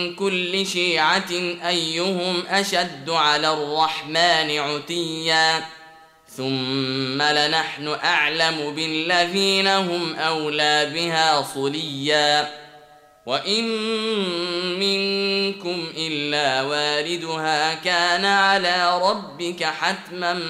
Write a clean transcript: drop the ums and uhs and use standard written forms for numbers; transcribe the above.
كل شيعة أيهم أشد على الرحمن عتيا ثم لنحن أعلم بالذين هم أولى بها صليا وإن منكم إلا واردها كان على ربك حتما